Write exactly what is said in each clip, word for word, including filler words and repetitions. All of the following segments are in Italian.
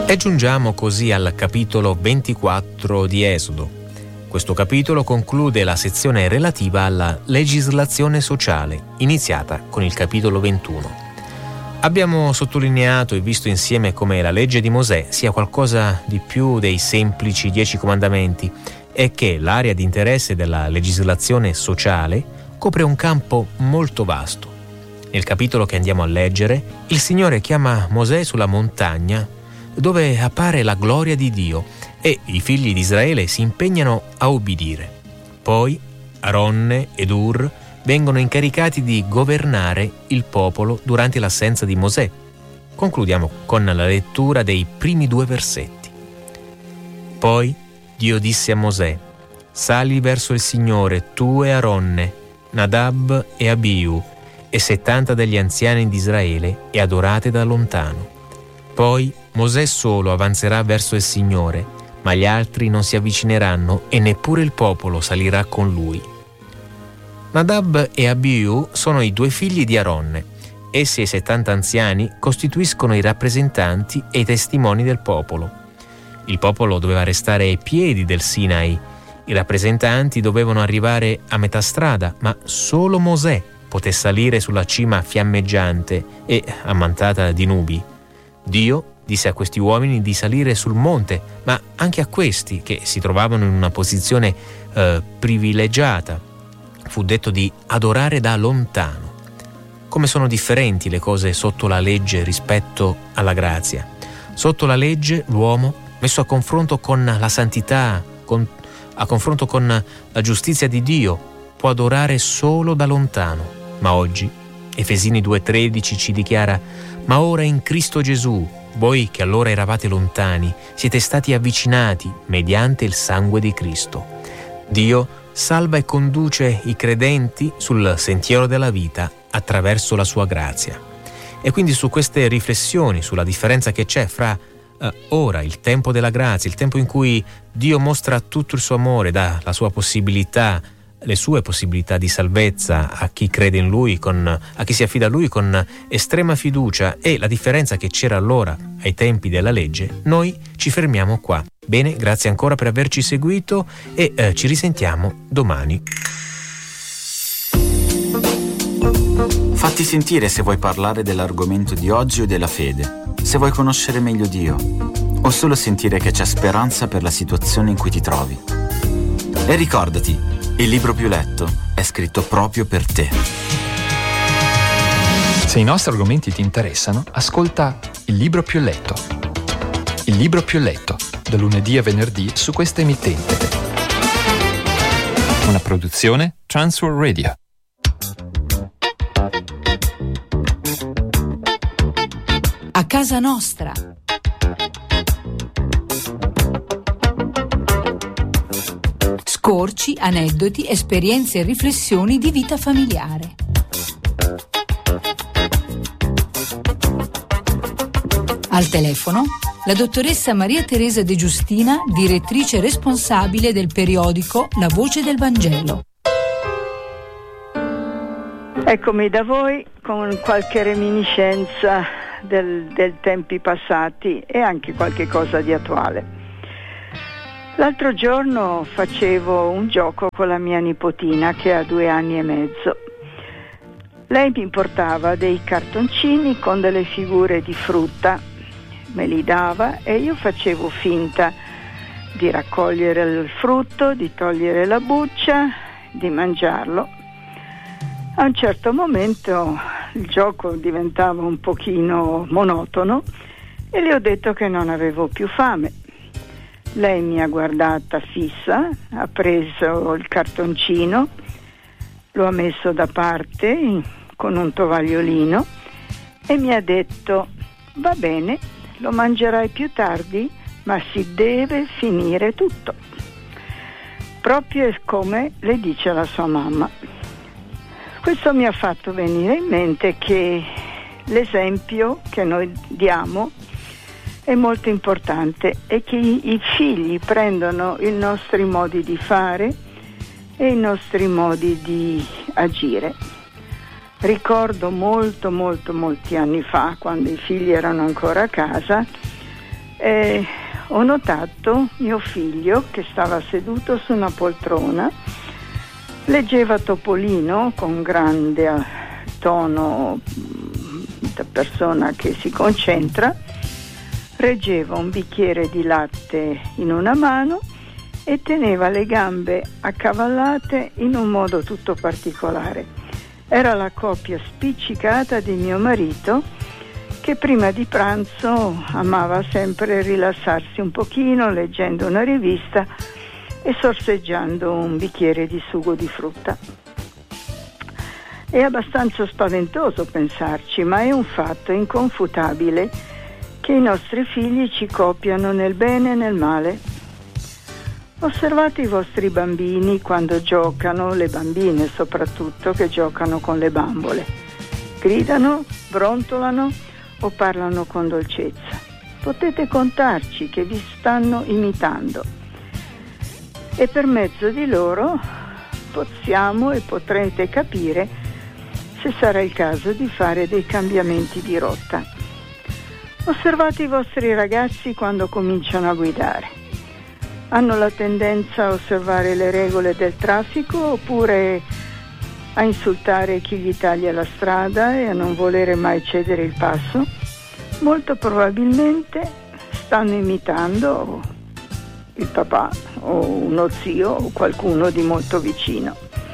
E giungiamo così al capitolo ventiquattro di Esodo. Questo capitolo conclude la sezione relativa alla legislazione sociale, iniziata con il capitolo ventuno. Abbiamo sottolineato e visto insieme come la legge di Mosè sia qualcosa di più dei semplici dieci comandamenti e che l'area di interesse della legislazione sociale copre un campo molto vasto. Nel capitolo che andiamo a leggere, il Signore chiama Mosè sulla montagna dove appare la gloria di Dio e i figli di Israele si impegnano a ubbidire. Poi Aronne ed Ur vengono incaricati di governare il popolo durante l'assenza di Mosè. Concludiamo con la lettura dei primi due versetti. Poi Dio disse a Mosè: «Sali verso il Signore, tu e Aronne, Nadab e Abiu, e settanta degli anziani di Israele, e adorate da lontano. Poi Mosè solo avanzerà verso il Signore, ma gli altri non si avvicineranno e neppure il popolo salirà con lui». Nadab e Abiu sono i due figli di Aronne. Essi e i settanta anziani costituiscono i rappresentanti e i testimoni del popolo. Il popolo doveva restare ai piedi del Sinai. I rappresentanti dovevano arrivare a metà strada, ma solo Mosè poté salire sulla cima fiammeggiante e ammantata di nubi. Dio disse a questi uomini di salire sul monte, ma anche a questi, che si trovavano in una posizione eh, privilegiata, fu detto di adorare da lontano. Come sono differenti le cose sotto la legge rispetto alla grazia. Sotto la legge l'uomo, messo a confronto con la santità, con, a confronto con la giustizia di Dio, può adorare solo da lontano. Ma oggi Efesini due tredici ci dichiara: «Ma ora in Cristo Gesù, voi che allora eravate lontani, siete stati avvicinati mediante il sangue di Cristo». Dio salva e conduce i credenti sul sentiero della vita attraverso la sua grazia. E quindi su queste riflessioni, sulla differenza che c'è fra eh, ora, il tempo della grazia, il tempo in cui Dio mostra tutto il suo amore, dà la sua possibilità, le sue possibilità di salvezza a chi crede in Lui, con, a chi si affida a Lui con estrema fiducia, e la differenza che c'era allora ai tempi della legge, noi ci fermiamo qua. Bene, grazie ancora per averci seguito e eh, ci risentiamo domani. Fatti sentire se vuoi parlare dell'argomento di oggi o della fede, se vuoi conoscere meglio Dio o solo sentire che c'è speranza per la situazione in cui ti trovi. E ricordati, il libro più letto è scritto proprio per te. Se i nostri argomenti ti interessano, ascolta Il libro più letto. Il libro più letto, da lunedì a venerdì su questa emittente. Una produzione Transworld Radio. A casa nostra. Scorci, aneddoti, esperienze e riflessioni di vita familiare. Al telefono la dottoressa Maria Teresa De Giustina, direttrice responsabile del periodico La Voce del Vangelo. Eccomi da voi con qualche reminiscenza del, del tempi passati e anche qualche cosa di attuale. L'altro giorno facevo un gioco con la mia nipotina che ha due anni e mezzo. Lei mi portava dei cartoncini con delle figure di frutta, me li dava e io facevo finta di raccogliere il frutto, di togliere la buccia, di mangiarlo. A un certo momento il gioco diventava un pochino monotono e le ho detto che non avevo più fame. Lei mi ha guardata fissa, ha preso il cartoncino, lo ha messo da parte con un tovagliolino e mi ha detto: va bene, lo mangerai più tardi, ma si deve finire tutto. Proprio come le dice la sua mamma. Questo mi ha fatto venire in mente che l'esempio che noi diamo è molto importante e che i figli prendono i nostri modi di fare e i nostri modi di agire. Ricordo molto molto molti anni fa, quando i figli erano ancora a casa, E ho notato mio figlio che stava seduto su una poltrona, leggeva Topolino con grande tono da persona che si concentra, reggeva un bicchiere di latte in una mano e teneva le gambe accavallate in un modo tutto particolare. Era la coppia spiccicata di mio marito, che prima di pranzo amava sempre rilassarsi un pochino leggendo una rivista e sorseggiando un bicchiere di sugo di frutta. È abbastanza spaventoso pensarci, ma è un fatto inconfutabile che i nostri figli ci copiano nel bene e nel male. Osservate i vostri bambini quando giocano, le bambine soprattutto, che giocano con le bambole. Gridano, brontolano o parlano con dolcezza. Potete contarci che vi stanno imitando e per mezzo di loro possiamo e potrete capire se sarà il caso di fare dei cambiamenti di rotta. Osservate i vostri ragazzi quando cominciano a guidare. Hanno la tendenza a osservare le regole del traffico oppure a insultare chi gli taglia la strada e a non volere mai cedere il passo? Molto probabilmente stanno imitando il papà o uno zio o qualcuno di molto vicino.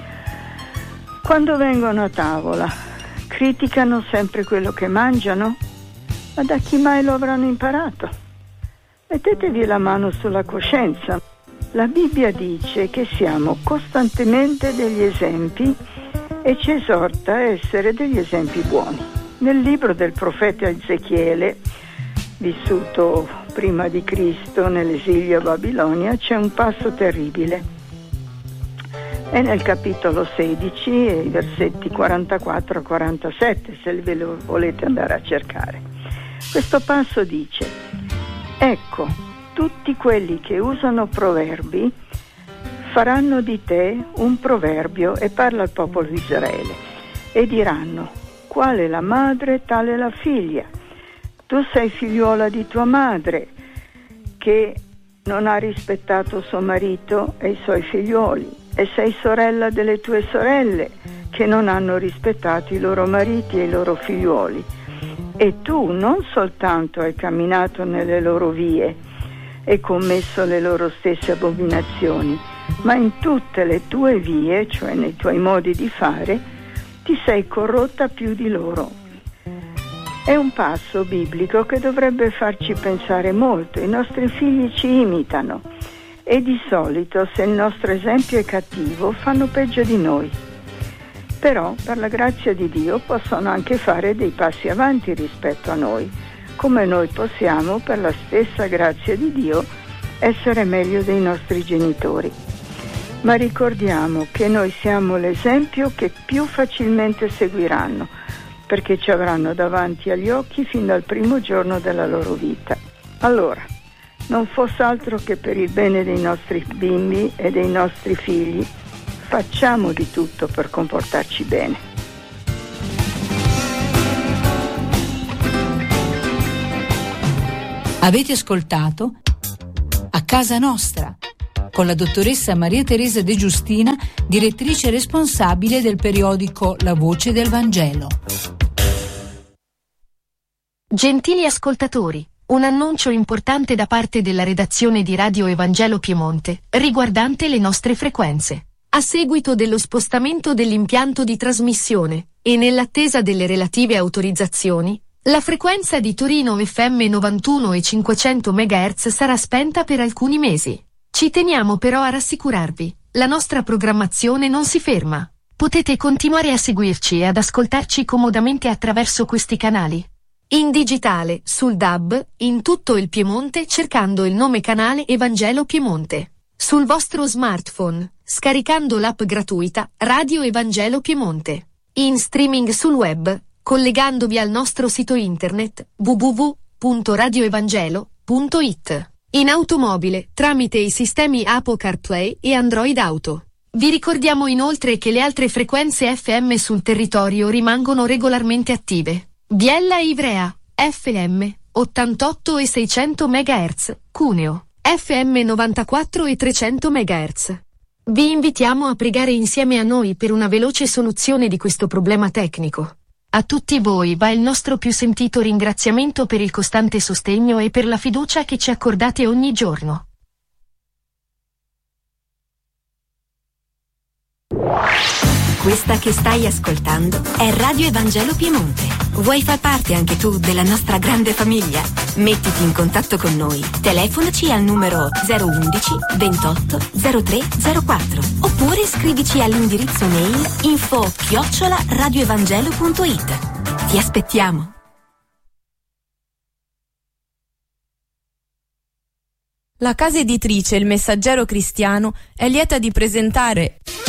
Quando vengono a tavola, criticano sempre quello che mangiano? Ma da chi mai lo avranno imparato? Mettetevi la mano sulla coscienza. La Bibbia dice che siamo costantemente degli esempi e ci esorta a essere degli esempi buoni. Nel libro del profeta Ezechiele, vissuto prima di Cristo nell'esilio a Babilonia, c'è un passo terribile. È nel capitolo sedici, i versetti quarantaquattro a quarantasette, se ve lo volete andare a cercare. Questo passo dice: ecco, tutti quelli che usano proverbi faranno di te un proverbio, e parla al popolo di Israele, e diranno: quale la madre, tale la figlia. Tu sei figliuola di tua madre, che non ha rispettato suo marito e i suoi figliuoli, e sei sorella delle tue sorelle, che non hanno rispettato i loro mariti e i loro figliuoli. E tu non soltanto hai camminato nelle loro vie e commesso le loro stesse abominazioni, ma in tutte le tue vie, cioè nei tuoi modi di fare, ti sei corrotta più di loro. È un passo biblico che dovrebbe farci pensare molto. I nostri figli ci imitano e di solito, se il nostro esempio è cattivo, fanno peggio di noi. Però, per la grazia di Dio, possono anche fare dei passi avanti rispetto a noi, come noi possiamo, per la stessa grazia di Dio, essere meglio dei nostri genitori. Ma ricordiamo che noi siamo l'esempio che più facilmente seguiranno, perché ci avranno davanti agli occhi fin dal primo giorno della loro vita. Allora, non fosse altro che per il bene dei nostri bimbi e dei nostri figli, facciamo di tutto per comportarci bene. Avete ascoltato A Casa Nostra con la dottoressa Maria Teresa De Giustina, direttrice responsabile del periodico La Voce del Vangelo. Gentili ascoltatori, un annuncio importante da parte della redazione di Radio Evangelo Piemonte, riguardante le nostre frequenze. A seguito dello spostamento dell'impianto di trasmissione, e nell'attesa delle relative autorizzazioni, la frequenza di Torino F M novantuno e cinquecento megahertz sarà spenta per alcuni mesi. Ci teniamo però a rassicurarvi, la nostra programmazione non si ferma. Potete continuare a seguirci e ad ascoltarci comodamente attraverso questi canali. In digitale, sul D A B, in tutto il Piemonte cercando il nome canale Evangelo Piemonte. Sul vostro smartphone, scaricando l'app gratuita Radio Evangelo Piemonte. In streaming sul web, collegandovi al nostro sito internet w w w punto radio evangelo punto i t. In automobile, tramite i sistemi Apple CarPlay e Android Auto. Vi ricordiamo inoltre che le altre frequenze F M sul territorio rimangono regolarmente attive. Biella e Ivrea, F M ottantotto e seicento megahertz, Cuneo, F M novantaquattro e trecento megahertz. Vi invitiamo a pregare insieme a noi per una veloce soluzione di questo problema tecnico. A tutti voi va il nostro più sentito ringraziamento per il costante sostegno e per la fiducia che ci accordate ogni giorno. Questa che stai ascoltando è Radio Evangelo Piemonte. Vuoi far parte anche tu della nostra grande famiglia? Mettiti in contatto con noi. Telefonaci al numero zero undici ventotto zero tre zero quattro oppure scrivici all'indirizzo mail info chiocciola radioevangelo punto it. Ti aspettiamo. La casa editrice Il Messaggero Cristiano è lieta di presentare